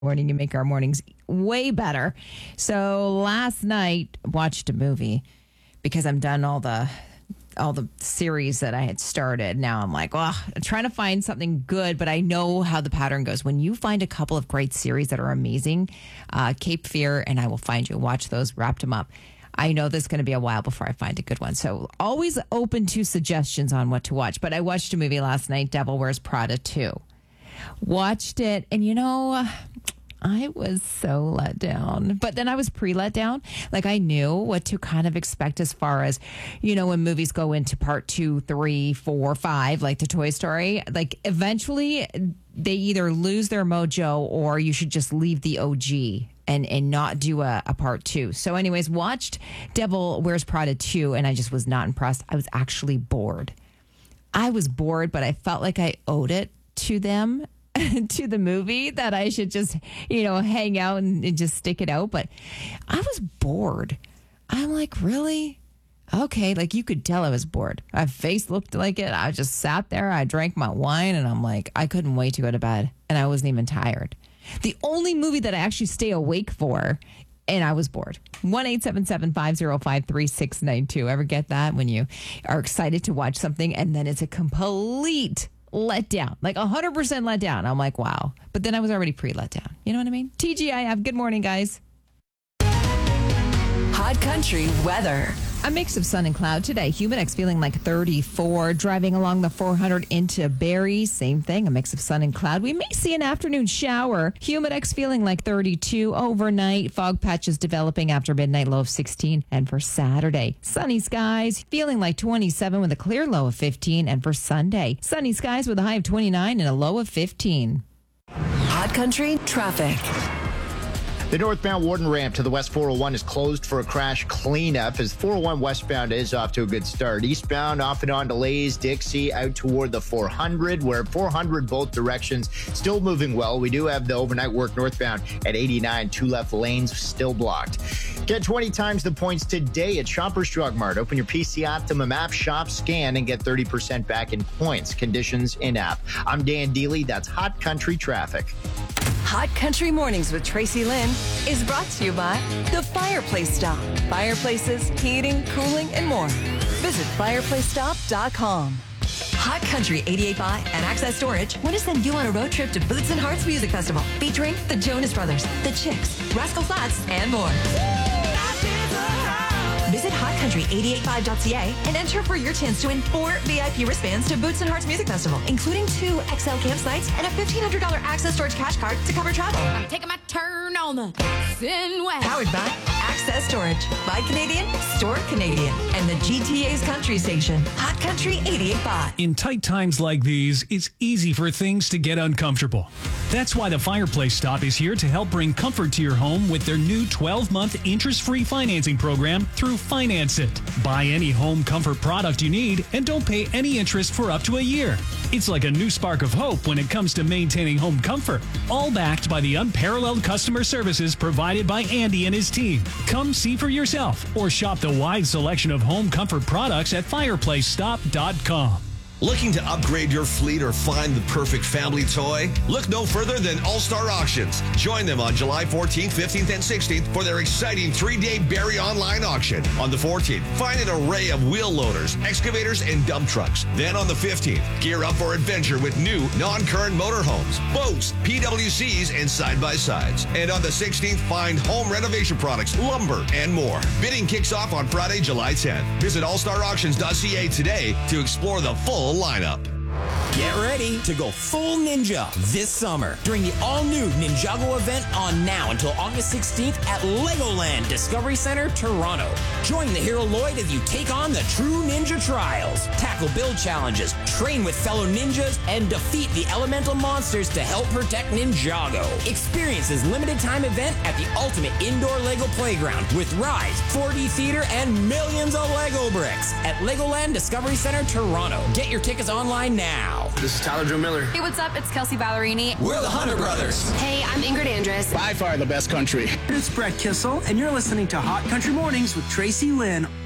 Morning, you make our mornings way better. So last night, watched a movie because I'm done all the series that I had started. Now I'm like, I'm trying to find something good, but I know how the pattern goes. When you find a couple of great series that are amazing, Cape Fear and I Will Find You. Watch those, wrapped them up. I know there's going to be a while before I find a good one. So always open to suggestions on what to watch. But I watched a movie last night, Devil Wears Prada 2. Watched it, and I was so let down. But then I was pre-let down. Like, I knew what to kind of expect as far as, when movies go into part 2, 3, 4, 5, like the Toy Story. Like, eventually, they either lose their mojo or you should just leave the OG and not do a part 2. So anyways, watched Devil Wears Prada 2, and I just was not impressed. I was actually bored. I was bored, but I felt like I owed it to them, to the movie, that I should just, hang out and just stick it out. But I was bored. I'm like, really? Okay. Like, you could tell I was bored. My face looked like it. I just sat there. I drank my wine, and I'm like, I couldn't wait to go to bed. And I wasn't even tired. The only movie that I actually stay awake for, and I was bored. 1-877-505-3692. Ever get that when you are excited to watch something and then it's a complete let down, like 100% let down? I'm like, wow. But then I was already pre-let down. You know what I mean? TGIF. Good morning, guys. Hot Country weather. A mix of sun and cloud today. Humidex feeling like 34. Driving along the 400 into Barrie, same thing. A mix of sun and cloud. We may see an afternoon shower. Humidex feeling like 32 overnight. Fog patches developing after midnight, low of 16. And for Saturday, sunny skies feeling like 27 with a clear low of 15. And for Sunday, sunny skies with a high of 29 and a low of 15. Hot Country traffic. The northbound Warden ramp to the West 401 is closed for a crash cleanup as 401 westbound is off to a good start. Eastbound off and on delays, Dixie out toward the 400, where 400 both directions still moving well. We do have the overnight work northbound at 89, 2 left lanes still blocked. Get 20 times the points today at Shoppers Drug Mart. Open your PC Optimum app, shop, scan, and get 30% back in points. Conditions in app. I'm Dan Deely. That's Hot Country Traffic. Hot Country Mornings with Tracy Lynn is brought to you by The Fireplace Stop. Fireplaces, heating, cooling, and more. Visit fireplacestop.com. Hot Country 88.5 and Access Storage want to send you on a road trip to Boots and Hearts Music Festival, featuring the Jonas Brothers, the Chicks, Rascal Flatts, and more. Visit hotcountry885.ca and enter for your chance to win 4 VIP wristbands to Boots and Hearts Music Festival, including 2 XL campsites and a $1,500 Access Storage cash card to cover travel. I'm taking my turn on the Sin West. Powered by Access Storage, by Canadian, Store Canadian, and the GTA's Country Station, Hot Country 88.5. In tight times like these, it's easy for things to get uncomfortable. That's why the Fireplace Stop is here to help bring comfort to your home with their new 12-month interest-free financing program through Finance It. Buy any home comfort product you need and don't pay any interest for up to a year. It's like a new spark of hope when it comes to maintaining home comfort, all backed by the unparalleled customer services provided by Andy and his team. Come see for yourself or shop the wide selection of home comfort products at fireplacestop.com. Looking to upgrade your fleet or find the perfect family toy? Look no further than All-Star Auctions. Join them on July 14th, 15th, and 16th for their exciting 3-day Barrie online auction. On the 14th, find an array of wheel loaders, excavators, and dump trucks. Then on the 15th, gear up for adventure with new non-current motorhomes, boats, PWCs, and side-by-sides. And on the 16th, find home renovation products, lumber, and more. Bidding kicks off on Friday, July 10th. Visit allstarauctions.ca today to explore the full lineup. Get ready to go full ninja this summer during the all-new Ninjago event on now until August 16th at Legoland Discovery Center, Toronto. Join the hero Lloyd as you take on the true ninja trials, tackle build challenges, train with fellow ninjas, and defeat the elemental monsters to help protect Ninjago. Experience this limited-time event at the ultimate indoor Lego playground with rides, 4D theater, and millions of Lego bricks at Legoland Discovery Center, Toronto. Get your tickets online now. This is Tyler Joe Miller. Hey, what's up? It's Kelsey Ballerini. We're the Hunter Brothers. Hey, I'm Ingrid Andress. By far the best country. It's Brett Kissel, and you're listening to Hot Country Mornings with Tracy Lynn